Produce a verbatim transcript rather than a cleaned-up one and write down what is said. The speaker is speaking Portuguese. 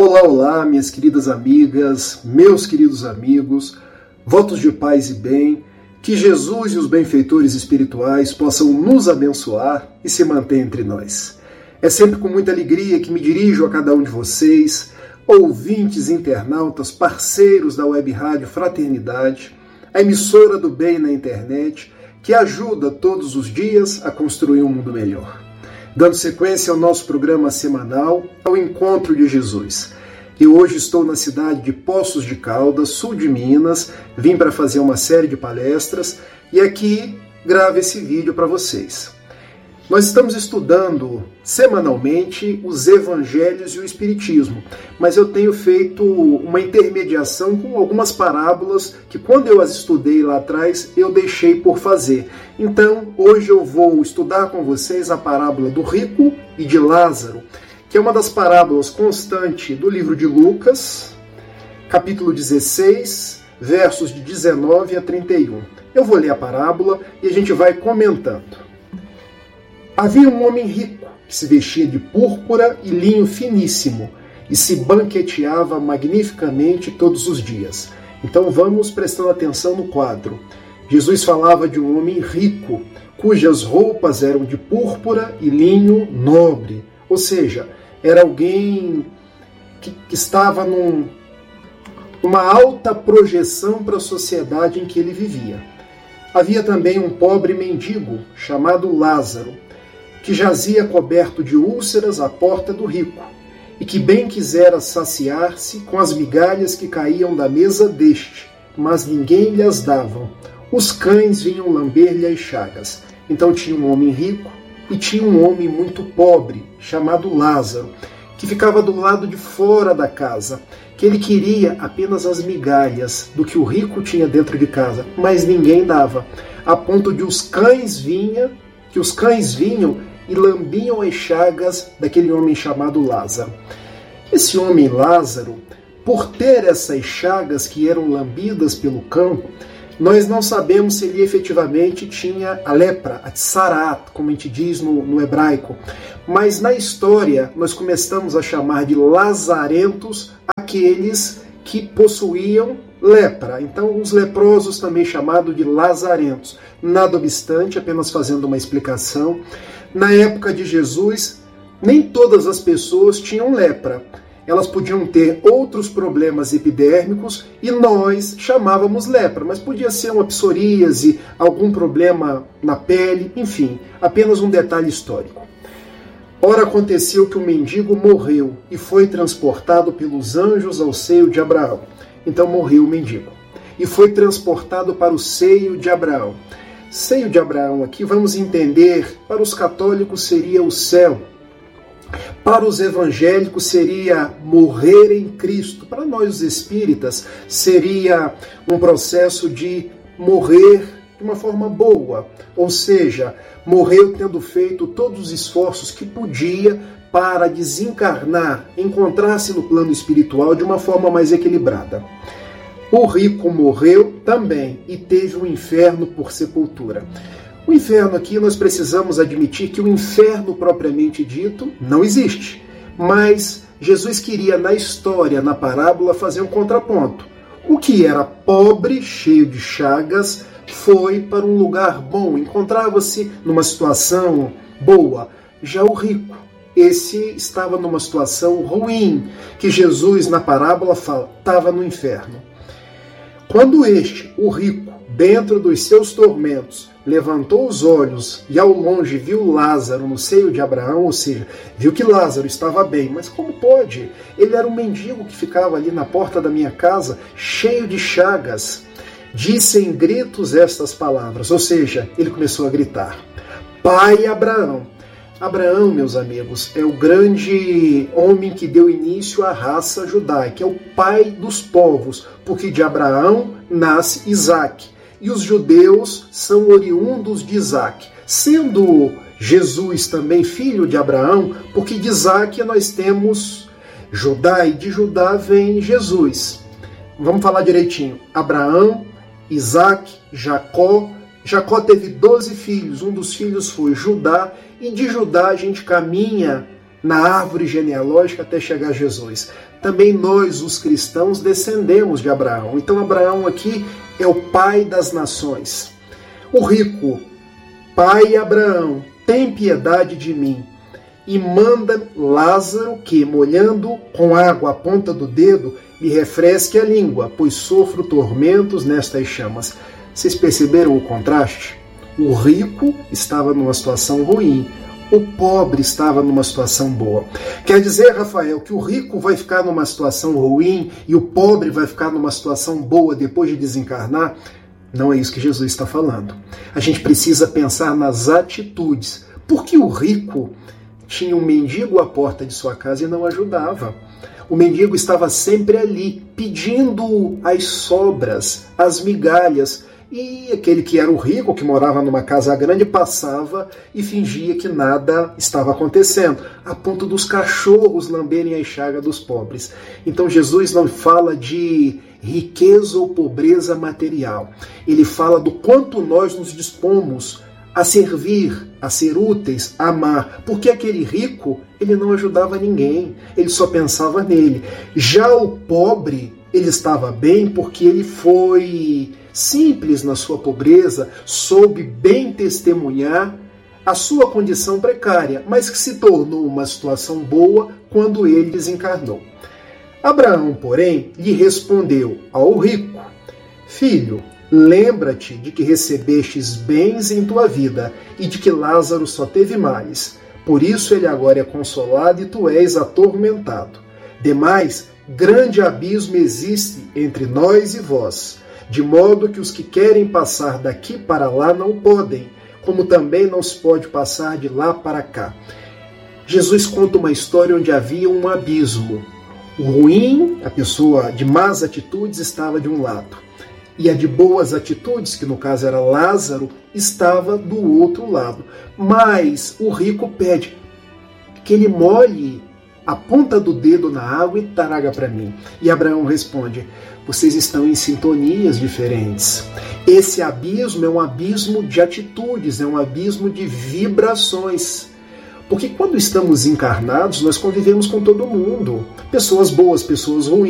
Olá, olá, minhas queridas amigas, meus queridos amigos, votos de paz e bem, que Jesus e os benfeitores espirituais possam nos abençoar e se manter entre nós. É sempre com muita alegria que me dirijo a cada um de vocês, ouvintes, internautas, parceiros da Web Rádio Fraternidade, a emissora do bem na internet, que ajuda todos os dias a construir um mundo melhor. Dando sequência ao nosso programa semanal, ao Encontro de Jesus. E hoje estou na cidade de Poços de Caldas, sul de Minas, vim para fazer uma série de palestras e aqui gravo esse vídeo para vocês. Nós estamos estudando semanalmente os evangelhos e o espiritismo, mas eu tenho feito uma intermediação com algumas parábolas que quando eu as estudei lá atrás, eu deixei por fazer. Então, hoje eu vou estudar com vocês a parábola do rico e de Lázaro, que é uma das parábolas constantes do livro de Lucas, capítulo dezesseis, versos de dezenove a trinta e um. Eu vou ler a parábola e a gente vai comentando. Havia um homem rico que se vestia de púrpura e linho finíssimo e se banqueteava magnificamente todos os dias. Então vamos prestando atenção no quadro. Jesus falava de um homem rico, cujas roupas eram de púrpura e linho nobre. Ou seja, era alguém que, que estava num, numa alta projeção para a sociedade em que ele vivia. Havia também um pobre mendigo chamado Lázaro, que jazia coberto de úlceras à porta do rico, e que bem quisera saciar-se com as migalhas que caíam da mesa deste, mas ninguém lhe as dava. Os cães vinham lamber-lhe as chagas. Então tinha um homem rico e tinha um homem muito pobre, chamado Lázaro, que ficava do lado de fora da casa, que ele queria apenas as migalhas do que o rico tinha dentro de casa, mas ninguém dava, a ponto de os cães vinham, que os cães vinham e lambiam as chagas daquele homem chamado Lázaro. Esse homem Lázaro, por ter essas chagas que eram lambidas pelo cão, nós não sabemos se ele efetivamente tinha a lepra, a tsarat, como a gente diz no, no hebraico. Mas na história nós começamos a chamar de lazarentos aqueles que possuíam lepra. Então os leprosos também chamados de lazarentos. Nada obstante, apenas fazendo uma explicação, na época de Jesus, nem todas as pessoas tinham lepra. Elas podiam ter outros problemas epidérmicos e nós chamávamos lepra, mas podia ser uma psoríase, algum problema na pele, enfim, apenas um detalhe histórico. Ora, aconteceu que o mendigo morreu e foi transportado pelos anjos ao seio de Abraão. Então morreu o mendigo e foi transportado para o seio de Abraão. Seio de Abraão aqui, vamos entender, para os católicos seria o céu. Para os evangélicos seria morrer em Cristo. Para nós, os espíritas, seria um processo de morrer de uma forma boa. Ou seja, morreu tendo feito todos os esforços que podia para desencarnar, encontrar-se no plano espiritual de uma forma mais equilibrada. O rico morreu também e teve um inferno por sepultura. O inferno aqui, nós precisamos admitir que o inferno propriamente dito não existe. Mas Jesus queria na história, na parábola, fazer um contraponto. O que era pobre, cheio de chagas, foi para um lugar bom, encontrava-se numa situação boa. Já o rico, esse estava numa situação ruim, que Jesus na parábola fala, estava no inferno. Quando este, o rico, dentro dos seus tormentos, levantou os olhos e ao longe viu Lázaro no seio de Abraão, ou seja, viu que Lázaro estava bem, mas como pode? Ele era um mendigo que ficava ali na porta da minha casa, cheio de chagas. Disse em gritos estas palavras, ou seja, ele começou a gritar: Pai Abraão. Abraão, meus amigos, é o grande homem que deu início à raça judaica, é o pai dos povos, porque de Abraão nasce Isaac. E os judeus são oriundos de Isaac, sendo Jesus também filho de Abraão, porque de Isaac nós temos Judá, e de Judá vem Jesus. Vamos falar direitinho. Abraão, Isaac, Jacó. Jacó teve doze filhos, um dos filhos foi Judá, e de Judá a gente caminha na árvore genealógica até chegar a Jesus. Também nós, os cristãos, descendemos de Abraão. Então Abraão aqui é o pai das nações. O rico, pai Abraão, tem piedade de mim e manda Lázaro que, molhando com água a ponta do dedo, me refresque a língua, pois sofro tormentos nestas chamas. Vocês perceberam o contraste? O rico estava numa situação ruim, o pobre estava numa situação boa. Quer dizer, Rafael, que o rico vai ficar numa situação ruim e o pobre vai ficar numa situação boa depois de desencarnar? Não é isso que Jesus está falando. A gente precisa pensar nas atitudes. Por que o rico tinha um mendigo à porta de sua casa e não ajudava? O mendigo estava sempre ali, pedindo as sobras, as migalhas. E aquele que era o rico, que morava numa casa grande, passava e fingia que nada estava acontecendo, a ponto dos cachorros lamberem a enxária dos pobres. Então Jesus não fala de riqueza ou pobreza material. Ele fala do quanto nós nos dispomos a servir, a ser úteis, a amar. Porque aquele rico, ele não ajudava ninguém, ele só pensava nele. Já o pobre, ele estava bem porque ele foi simples na sua pobreza, soube bem testemunhar a sua condição precária, mas que se tornou uma situação boa quando ele desencarnou. Abraão, porém, lhe respondeu ao rico: Filho, lembra-te de que recebestes bens em tua vida e de que Lázaro só teve males. Por isso ele agora é consolado e tu és atormentado. Demais, grande abismo existe entre nós e vós, de modo que os que querem passar daqui para lá não podem, como também não se pode passar de lá para cá. Jesus conta uma história onde havia um abismo. O ruim, a pessoa de más atitudes, estava de um lado, e a de boas atitudes, que no caso era Lázaro, estava do outro lado. Mas o rico pede que ele molhe a ponta do dedo na água e traga para mim. E Abraão responde: vocês estão em sintonias diferentes. Esse abismo é um abismo de atitudes, é um abismo de vibrações. Porque quando estamos encarnados, nós convivemos com todo mundo. Pessoas boas, pessoas ruins.